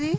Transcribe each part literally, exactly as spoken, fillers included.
ਭਾਜੀ।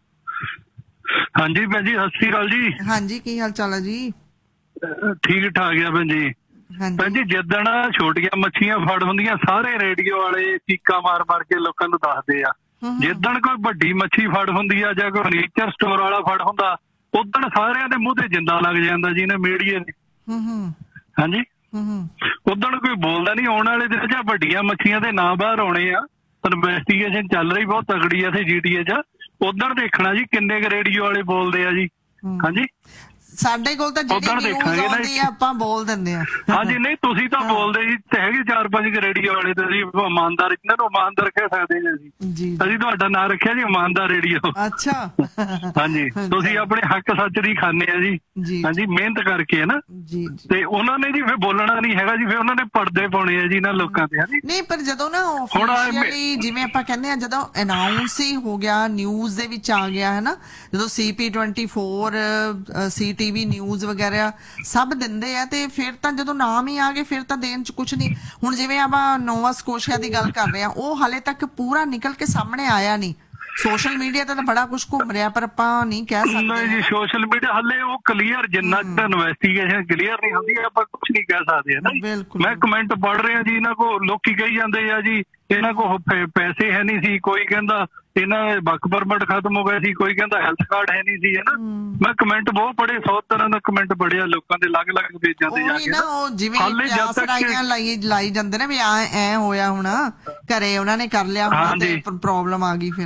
ਹਾਂਜੀ ਭੈਣ ਜੀ, ਸਤਿ ਸ਼੍ਰੀ ਅਕਾਲ ਜੀ। ਹਾਂਜੀ, ਕੀ ਹਾਲ ਚਾਲ ਹੈ ਜੀ? ਠੀਕ ਠਾਕ ਆ ਭੈਣ ਜੀ। ਭੈਣ ਜੀ, ਜਿੱਦਣ ਛੋਟੀਆਂ ਮੱਛੀਆਂ ਫੜ ਹੁੰਦੀਆਂ ਸਾਰੇ ਰੇਡੀਓ ਵਾਲੇ ਚੀਕਾਂ ਮਾਰ ਮਾਰ ਕੇ ਲੋਕਾਂ ਨੂੰ ਦੱਸਦੇ ਆ। ਜਿੱਦਣ ਕੋਈ ਵੱਡੀ ਮੱਛੀ ਫੜ ਹੁੰਦੀ ਆ ਜਾਂ ਕੋਈ ਫਰਨੀਚਰ ਸਟੋਰ ਵਾਲਾ ਫੜ ਹੁੰਦਾ, ਉਦਣ ਸਾਰਿਆਂ ਦੇ ਮੂੰਹ ਤੇ ਜਿੰਦਾ ਲੱਗ ਜਾਂਦਾ ਜੀ ਨੇ ਮੀਡੀਆ ਦੇ। ਹਾਂਜੀ, ਉਦਣ ਕੋਈ ਬੋਲਦਾ ਨਹੀਂ। ਆਉਣ ਵਾਲੇ ਦਿਨ ਚ ਵੱਡੀਆਂ ਮੱਛੀਆਂ ਦੇ ਨਾਂ ਬਾਹਰ ਆਉਣੇ ਆ। ਇਨਵੈਸਟੀਗੇਸ਼ਨ ਚੱਲ ਰਹੀ ਬਹੁਤ ਤਗੜੀ ਆ ਇੱਥੇ ਜੀ ਟੀ ਏ ਚ। ਉਦਣ ਦੇਖਣਾ ਜੀ ਕਿੰਨੇ ਕੁ ਰੇਡੀਓ ਵਾਲੇ ਬੋਲਦੇ ਆ ਜੀ। ਹਾਂਜੀ, ਸਾਡੇ ਕੋਲ ਤਾਂ ਜਿਹੜੀ ਨਿਊਜ਼ ਆਉਂਦੀ ਆ ਆਪਾਂ ਬੋਲ ਦਿੰਦੇ ਆ। ਹਾਂਜੀ, ਨਹੀਂ ਤੁਸੀਂ ਤਾਂ ਬੋਲਦੇ ਜੀ ਹੈਗੇ ਚਾਰ ਪੰਜ ਰੇਡੀਓ ਵਾਲੇ, ਤੁਸੀਂ ਇਮਾਨਦਾਰ, ਇਹਨਾਂ ਨੂੰ ਇਮਾਨਦਾਰ ਕਹਿ ਸਕਦੇ ਜੀ। ਅਸੀਂ ਤੁਹਾਡਾ ਨਾਂ ਰੱਖਿਆ ਜੀ ਇਮਾਨਦਾਰ ਰੇਡੀਓ। ਅੱਛਾ, ਹਾਂਜੀ, ਤੁਸੀਂ ਆਪਣੇ ਹੱਕ ਸੱਚ ਦੀ ਖਾਂਦੇ ਆ ਜੀ। ਹਾਂਜੀ, ਮਿਹਨਤ ਕਰਕੇ ਹੈ ਨਾ। ਤੇ ਉਹਨਾਂ ਨੇ ਜੀ ਫਿਰ ਬੋਲਣਾ ਨਹੀਂ ਹੈਗਾ ਜੀ, ਫਿਰ ਉਹਨਾਂ ਨੇ ਪਰਦੇ ਪਾਉਣੇ ਆ ਜੀ ਇਹਨਾਂ ਲੋਕਾਂ ਤੇ। ਹਾਂਜੀ, ਨਹੀਂ ਪਰ ਜਦੋਂ ਨਾ ਆਫੀਸ਼ੀਅਲੀ ਜਿਵੇਂ ਆਪਾਂ ਕਹਿੰਦੇ ਆ, ਜਦੋਂ ਅਨਾਉਂਸ ਹੀ ਹੋ ਗਿਆ, ਨਿਊਜ਼ ਦੇ ਵਿੱਚ ਆ ਗਿਆ ਹੈ ਨਾ, ਜਦੋਂ ਸੀ ਪੀ ਟਵੈਂਟੀ ਫੋਰ ਸੀ ਟੀਵੀ ਨਿਊਜ਼ ਵਗੈਰਾ ਸਭ ਦਿੰਦੇ ਆ, ਤੇ ਫਿਰ ਤਾਂ ਜਦੋਂ ਨਾਮ ਹੀ ਆ ਗਏ ਫਿਰ ਤਾਂ ਦੇਣ ਚ ਕੁਛ ਨਹੀਂ। ਹੁਣ ਜਿਵੇਂ ਆਪਾਂ ਨੋਵਾ ਸਕੋਸ਼ੀਆ ਦੀ ਗੱਲ ਕਰ ਰਹੇ ਆ, ਉਹ ਹਾਲੇ ਤੱਕ ਪੂਰਾ ਨਿਕਲ ਕੇ ਸਾਹਮਣੇ ਆਇਆ ਨਹੀਂ। ਸੋਸ਼ਲ ਮੀਡੀਆ ਤੇ ਤਾਂ ਬੜਾ ਕੁਝ ਘੁੰਮ ਰਿਹਾ, ਪਰ ਆਪਾਂ ਨਹੀਂ ਕਹਿ ਸਕਦੇ। ਨਹੀਂ ਜੀ, ਸੋਸ਼ਲ ਮੀਡੀਆ ਹਲੇ ਉਹ ਕਲੀਅਰ, ਜਿੰਨਾ ਇਨਵੈਸਟੀਗੇਸ਼ਨ ਕਲੀਅਰ ਨਹੀਂ ਹੁੰਦੀ ਆਪਾਂ ਕੁਝ ਨਹੀਂ ਕਹਿ ਸਕਦੇ। ਮੈਂ ਕਮੈਂਟ ਪੜ੍ਹ ਰਿਹਾ ਜੀ, ਇਹਨਾਂ ਕੋ ਲੋਕੀ ਕਹੀ ਜਾਂਦੇ ਆ ਜੀ ਇਹਨਾਂ ਕੋ ਪੈਸੇ ਹੈ ਨਹੀਂ ਸੀ, ਕੋਈ ਕਹਿੰਦਾ ਇਹਨਾਂ ਦੇ ਵਰਕ ਪਰਮਿਟ ਖਤਮ ਹੋ ਗਏ ਸੀ, ਕੋਈ ਕਹਿੰਦਾ ਹੈਲਥ ਕਾਰਡ ਹੈ ਨਹੀਂ ਸੀ, ਹੈ ਨਾ। ਮੈਂ ਕਮੈਂਟ ਬਹੁਤ ਪੜ੍ਹੇ, ਸੌ ਤਰ੍ਹਾਂ ਦਾ ਕਮੈਂਟ ਪੜ੍ਹਿਆ ਲੋਕਾਂ ਦੇ ਅਲੱਗ-ਅਲੱਗ ਪੇਜਾਂ ਤੇ ਜਾ ਕੇ। ਹਾਲੇ ਜਦ ਤੱਕ ਲਾਈ ਲਾਈ ਜਾਂਦੇ ਨੇ ਵੀ ਆ ਐ ਹੋਇਆ, ਹੁਣ ਘਰੇ ਉਹਨਾਂ ਨੇ ਕਰ ਲਿਆ, ਹੁਣ ਪ੍ਰੋਬਲਮ ਆ ਗਈ ਫਿਰ।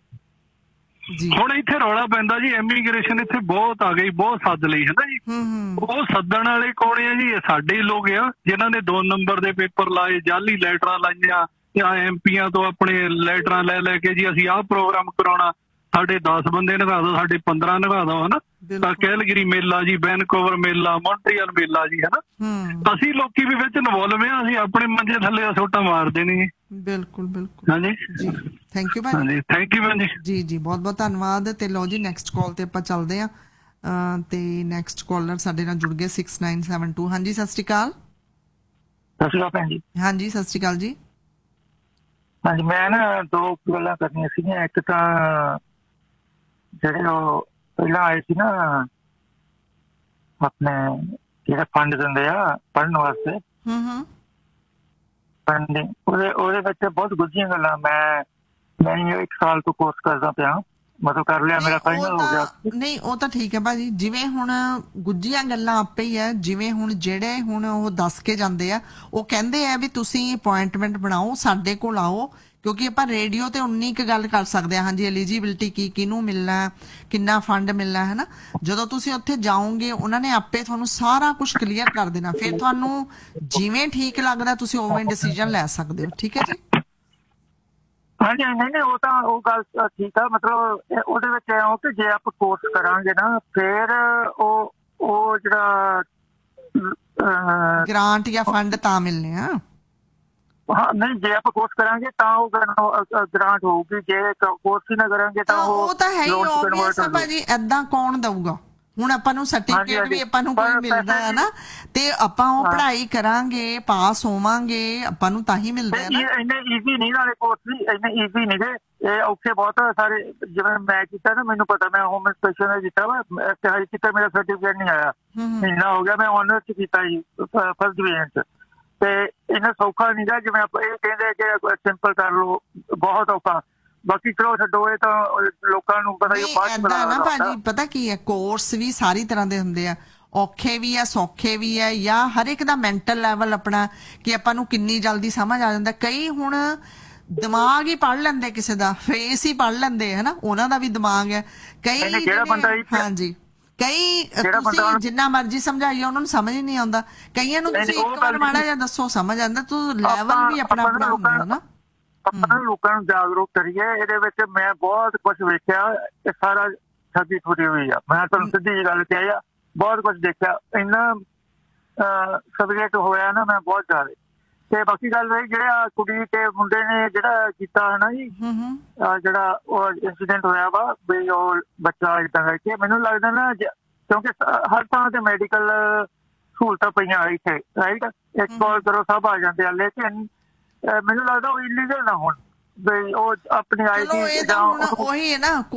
ਹੁਣ ਇੱਥੇ ਰੌਲਾ ਪੈਂਦਾ ਜੀ, ਇਮੀਗ੍ਰੇਸ਼ਨ ਇੱਥੇ ਬਹੁਤ ਆ ਗਈ, ਬਹੁਤ ਸੱਦ ਲਈ ਹੈ ਨਾ ਜੀ। ਉਹ ਸੱਦਣ ਵਾਲੇ ਕੌਣ ਆ ਜੀ? ਇਹ ਸਾਡੇ ਹੀ ਲੋਕ ਆ ਜਿਨ੍ਹਾਂ ਨੇ ਦੋ ਨੰਬਰ ਦੇ ਪੇਪਰ ਲਾਏ, ਜਾਲੀ ਲੈਟਰਾਂ ਲਾਈਆਂ ਜਾਂ ਐਮ ਪੀਆਂ ਤੋਂ ਆਪਣੇ ਲੈਟਰਾਂ ਲੈ ਲੈ ਕੇ ਜੀ ਅਸੀਂ ਆਹ ਪ੍ਰੋਗਰਾਮ ਕਰਾਉਣਾ, ਸਾਡੇ ਦਸ ਬੰਦੇ ਨਿਭਾ ਦੋ, ਸਾਡੇ ਪੰਦਰਾਂ ਨਿਭਾ ਦੋ, ਹਨਾ। ਕੈਲਗਰੀ ਮੇਲਾ ਜੀ, ਵੈਨਕੂਵਰ ਮੇਲਾ, ਮੌਂਟਰੀਅਲ ਮੇਲਾ ਜੀ, ਹਨਾ। ਅਸੀਂ ਲੋਕੀ ਵੀ ਵਿੱਚ ਇਨਵੋਲਵ ਆ, ਅਸੀਂ ਆਪਣੇ ਮੰਜੇ ਥੱਲੇ ਸੋਟਾ ਮਾਰਦੇ ਨੇ। ਬਿਲਕੁਲ ਬਿਲਕੁਲ। ਹਾਂਜੀ ਜੀ, ਥੈਂਕ ਯੂ ਭਾਜੀ। ਥੈਂਕ ਯੂ ਭੈਣ ਜੀ। ਜੀ ਜੀ, ਬਹੁਤ ਬਹੁਤ ਧੰਨਵਾਦ। ਤੇ ਲਓ ਜੀ, ਨੈਕਸਟ ਕਾਲ ਤੇ ਆਪਾਂ ਚੱਲਦੇ ਆ। ਤੇ ਨੈਕਸਟ ਕਾਲਰ ਸਾਡੇ ਨਾਲ ਜੁੜ ਗਏ ਸਿਕਸ ਨਾਈਨ ਸੈਵਨ ਟੂ। ਹਾਂਜੀ, ਸਤਿ ਸ਼੍ਰੀ ਅਕਾਲ। ਸਤਿ ਸ਼੍ਰੀ ਅਕਾਲ ਭੈਣ ਜੀ। ਹਾਂਜੀ, ਸਤਿ ਸ਼੍ਰੀ ਅਕਾਲ ਜੀ। ਹਾਂਜੀ, ਮੈਂ ਨਾ ਦੋ ਗੱਲਾਂ ਕਰਨੀਆਂ ਸੀਗੀਆਂ। ਇੱਕ ਤਾਂ ਜਿਹੜੇ ਉਹ ਪਹਿਲਾਂ ਆਏ ਸੀ ਨਾ ਆਪਣੇ ਜਿਹੜੇ ਫੰਡ ਦਿੰਦੇ ਆ ਪੜ੍ਹਨ ਵਾਸਤੇ, ਫੰਡਿੰਗ, ਉਹਦੇ ਉਹਦੇ ਵਿੱਚ ਬਹੁਤ ਗੁੱਝੀਆਂ ਗੱਲਾਂ। ਮੈਂ ਮੈਂ ਇੱਕ ਸਾਲ ਤੋਂ ਕੋਰਸ ਕਰਦਾ ਪਿਆ, ਮਤਲਬ ਕਰ ਲਿਆ, ਮੇਰਾ ਫਾਈਨਲ ਹੋ ਗਿਆ। ਨਹੀਂ, ਉਹ ਤਾਂ ਠੀਕ ਹੈ ਭਾਜੀ। ਜਿਵੇਂ ਹੁਣ ਗੁੱਝੀਆਂ ਗੱਲਾਂ ਆਪੇ ਹੀ ਹੈ, ਜਿਵੇਂ ਹੁਣ ਜਿਹੜੇ ਹੁਣ ਉਹ ਦੱਸ ਕੇ ਜਾਂਦੇ ਆ, ਉਹ ਕਹਿੰਦੇ ਆ ਵੀ ਤੁਸੀਂ ਅਪੁਆਇੰਟਮੈਂਟ ਬਣਾਓ, ਸਾਡੇ ਕੋਲ ਆਓ, ਕਿਉਂਕਿ ਆਪਾਂ ਰੇਡੀਓ ਤੇ ਉਨੀ ਕੁ ਗੱਲ ਕਰ ਸਕਦੇ ਹਾਂ। ਹਾਂਜੀ, ਐਲੀਜੀਬਿਲਿਟੀ ਕੀ, ਕਿਹਨੂੰ ਮਿਲਣਾ, ਕਿੰਨਾ ਫੰਡ ਮਿਲਣਾ, ਹੈ ਨਾ। ਜਦੋਂ ਤੁਸੀਂ ਉੱਥੇ ਜਾਓਗੇ, ਉਹਨਾਂ ਨੇ ਆਪੇ ਤੁਹਾਨੂੰ ਸਾਰਾ ਕੁਝ ਕਲੀਅਰ ਕਰ ਦੇਣਾ। ਫਿਰ ਤੁਹਾਨੂੰ ਜਿਵੇਂ ਠੀਕ ਲੱਗਦਾ ਤੁਸੀਂ ਉਵੇਂ ਡਿਸੀਜਨ ਲੈ ਸਕਦੇ ਹੋ। ਠੀਕ ਹੈ ਜੀ। ਹਾਂਜੀ, ਨਹੀਂ ਨਹੀਂ, ਉਹ ਤਾਂ ਉਹ ਗੱਲ ਠੀਕ ਆ। ਮਤਲਬ ਉਹਦੇ ਵਿੱਚ ਇਹ ਕਿ ਜੇ ਆਪਾਂ ਕੋਰਸ ਕਰਾਂਗੇ ਨਾ, ਫਿਰ ਉਹ ਉਹ ਜਿਹੜਾ ਗ੍ਰਾਂਟ ਜਾਂ ਫੰਡ ਤਾਂ ਮਿਲਨੇ ਆ। ਹਾਂ, ਨਹੀਂ, ਜੇ ਆਪਾਂ ਕੋਰਸ ਕਰਾਂਗੇ ਤਾਂ ਉਹ ਗ੍ਰਾਂਟ ਹੋਊਗੀ, ਜੇ ਕੋਰਸ ਹੀ ਨਾ ਕਰਾਂਗੇ ਤਾਂ ਉਹ ਤਾਂ ਹੈ ਹੀ ਓਬਵੀਅਸ ਆ ਭਾਜੀ। ਏਦਾਂ ਕੌਣ ਦਊਗਾ? ਹੁਣ ਆਪਾਂ ਨੂੰ ਸਰਟੀਫਿਕੇਟ ਵੀ ਆਪਾਂ ਨੂੰ ਕੋਈ ਮਿਲਦਾ ਹੈ ਨਾ, ਤੇ ਆਪਾਂ ਉਹ ਪੜ੍ਹਾਈ ਕਰਾਂਗੇ, ਪਾਸ ਹੋਵਾਂਗੇ, ਆਪਾਂ ਨੂੰ ਤਾਂ ਹੀ ਮਿਲਦਾ ਹੈ ਨਾ। ਇੰਨੇ ਈਜ਼ੀ ਨਹੀਂ ਨਾਲੇ ਕੋਰਸ ਵੀ, ਇੰਨੇ ਈਜ਼ੀ ਨਹੀਂ ਗੇ, ਇਹ ਔਖੇ ਬਹੁਤ ਸਾਰੇ। ਜਿਵੇਂ ਮੈਂ ਕੀਤਾ ਨਾ, ਮੈਨੂੰ ਪਤਾ, ਮੈਂ ਹੋਮ ਇੰਸਪੈਕਸ਼ਨ ਦਾ ਕੀਤਾ ਵਾ, ਹਜੇ ਕੀਤਾ, ਮੇਰਾ ਸਰਟੀਫਿਕੇਟ ਨਹੀਂ ਆਇਆ, ਮਹੀਨਾ ਹੋ ਗਿਆ। ਮੈਂ ਆਨਰ ਚ ਕੀਤਾ ਜੀ, ਫਸਟ ਡਿਵੀਜ਼ਨ ਚ। ਤੇ ਇੰਨਾ ਸੌਖਾ ਨਹੀਂ ਗਾ ਜਿਵੇਂ ਆਪਾਂ ਇਹ ਕਹਿੰਦੇ ਕਿ ਸਿੰਪਲ ਕਰ ਲਓ, ਬਹੁਤ ਔਖਾ। ਬਾਕੀ ਚਲੋ ਛੱਡੋ, ਇਹ ਤਾਂ ਲੋਕਾਂ ਨੂੰ ਪਤਾ ਹੀ ਬਾਅਦ ਚ ਮਿਲਦਾ ਨਾ ਭਾਜੀ। ਪਤਾ ਕੀ ਹੈ, ਕੋਰਸ ਵੀ ਸਾਰੀ ਤਰ੍ਹਾਂ ਦੇ ਹੁੰਦੇ ਆ, ਔਖੇ ਵੀ ਆ, ਸੌਖੇ ਵੀ ਆ, ਜਾਂ ਹਰ ਇੱਕ ਦਾ ਮੈਂਟਲ ਲੈਵਲ ਆਪਣਾ ਕਿ ਆਪਾਂ ਨੂੰ ਕਿੰਨੀ ਜਲਦੀ ਸਮਝ ਆ ਜਾਂਦਾ। ਕਈ ਹੁਣ ਦਿਮਾਗ ਹੀ ਪੜ੍ਹ ਲੈਂਦੇ, ਕਿਸੇ ਦਾ ਫੇਸ ਹੀ ਪੜ੍ਹ ਲੈਂਦੇ ਹੈ ਨਾ, ਉਹਨਾਂ ਦਾ ਵੀ ਦਿਮਾਗ ਹੈ। ਕਈ ਹਾਂਜੀ, ਕਈ ਤੁਸੀਂ ਜਿੰਨਾ ਮਰਜ਼ੀ ਸਮਝਾਈਏ ਉਹਨਾਂ ਨੂੰ ਸਮਝ ਹੀ ਨਹੀਂ ਆਉਂਦਾ। ਕਈਆਂ ਨੂੰ ਤੁਸੀਂ ਇੱਕ ਵਾਰ ਮਾੜਾ ਜਿਹਾ ਦੱਸੋ ਸਮਝ ਆਉਂਦਾ। ਤੂੰ ਲੈਵਲ ਵੀ ਆਪਣਾ ਆਪਣਾ ਹੁੰਦਾ ਨਾ। ਆਪਾਂ ਲੋਕਾਂ ਨੂੰ ਜਾਗਰੂਕ ਕਰੀਏ ਇਹਦੇ ਵਿੱਚ। ਮੈਂ ਬਹੁਤ ਕੁਝ ਵੇਖਿਆ, ਇਹ ਸਾਰਾ ਠੱਗੀ ਠੁੱਗੀ ਹੋਈ ਆ। ਮੈਂ ਤੁਹਾਨੂੰ ਸਿੱਧੀ ਜਿਹੀ ਗੱਲ ਕਹੀ ਆ, ਬਹੁਤ ਕੁਝ ਦੇਖਿਆ, ਇੰਨਾ ਸਬਜੈਕਟ ਹੋਇਆ ਨਾ, ਮੈਂ ਬਹੁਤ ਜ਼ਿਆਦਾ। ਤੇ ਬਾਕੀ ਗੱਲ ਰਹੀ ਜਿਹੜਾ ਕੁੜੀ ਤੇ ਮੁੰਡੇ ਨੇ ਜਿਹੜਾ ਕੀਤਾ ਹੈ ਨਾ ਜੀ, ਜਿਹੜਾ ਉਹ ਇੰਸੀਡੈਂਟ ਹੋਇਆ ਵਾ ਵੀ ਉਹ ਬੱਚਾ ਏਦਾਂ ਕਰਕੇ, ਮੈਨੂੰ ਲੱਗਦਾ ਨਾ, ਕਿਉਂਕਿ ਹਰ ਥਾਂ ਤੇ ਮੈਡੀਕਲ ਸਹੂਲਤਾਂ ਪਈਆਂ ਇੱਥੇ, ਰਾਈਟ, ਇੱਕ ਕਾਲ ਕਰੋ ਸਭ ਆ ਜਾਂਦੇ ਆ, ਲੇਕਿਨ ਮੈਨੂੰ ਲੱਗਦਾ ਉਹ ਇਲੀਗਲ ਨਾ ਹੋਣ ਵੀ ਉਹ ਆਪਣੀ ਆਈ ਡੀ ਉਹੀ ਹੈ ਨਾ।